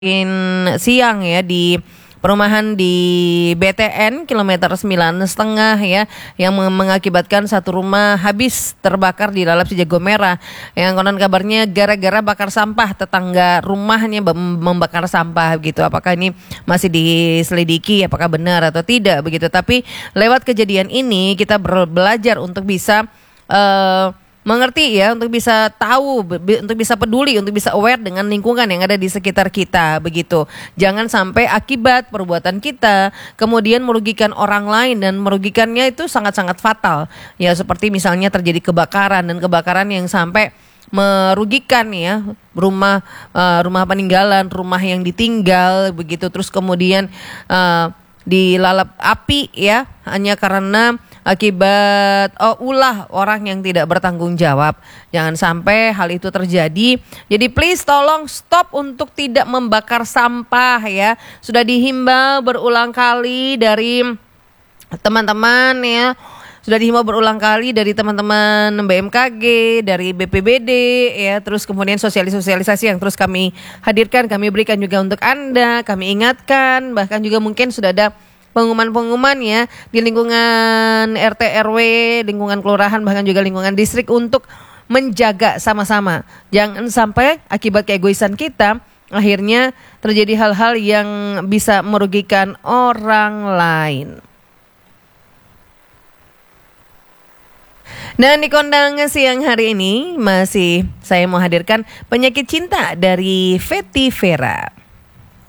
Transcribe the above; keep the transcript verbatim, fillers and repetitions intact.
siang ya di perumahan di B T N kilometer sembilan setengah ya, yang mengakibatkan satu rumah habis terbakar di lalap si jago merah. Yang konon kabarnya gara-gara bakar sampah, tetangga rumahnya membakar sampah gitu. Apakah ini masih diselidiki apakah benar atau tidak begitu. Tapi lewat kejadian ini kita belajar untuk bisa uh, mengerti ya, untuk bisa tahu, untuk bisa peduli, untuk bisa aware dengan lingkungan yang ada di sekitar kita begitu. Jangan sampai akibat perbuatan kita kemudian merugikan orang lain, dan merugikannya itu sangat-sangat fatal. Ya seperti misalnya terjadi kebakaran, dan kebakaran yang sampai merugikan ya rumah uh, rumah peninggalan, rumah yang ditinggal begitu, terus kemudian uh, dilalap api ya hanya karena akibat oh, ulah orang yang tidak bertanggung jawab. Jangan sampai hal itu terjadi. Jadi please tolong stop untuk tidak membakar sampah ya. Sudah dihimbau berulang kali dari teman-teman ya. Sudah dihimbau berulang kali dari teman-teman B M K G, dari B P B D ya, terus kemudian sosialisasi yang terus kami hadirkan, kami berikan juga untuk Anda, kami ingatkan, bahkan juga mungkin sudah ada pengumuman-pengumuman ya di lingkungan R T R W, lingkungan kelurahan, bahkan juga lingkungan distrik untuk menjaga sama-sama. Jangan sampai akibat keegoisan kita akhirnya terjadi hal-hal yang bisa merugikan orang lain. Dan di kondang siang hari ini masih saya mau hadirkan penyakit cinta dari Vetiver.